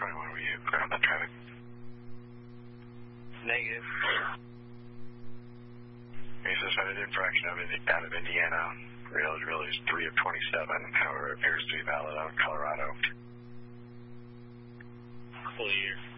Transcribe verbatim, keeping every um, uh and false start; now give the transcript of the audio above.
twenty-one, were you clear on that traffic? Negative. He suspended infraction of Indi- out of Indiana. Real drill is three of twenty-seven. However, it appears to be valid out of Colorado. Clear.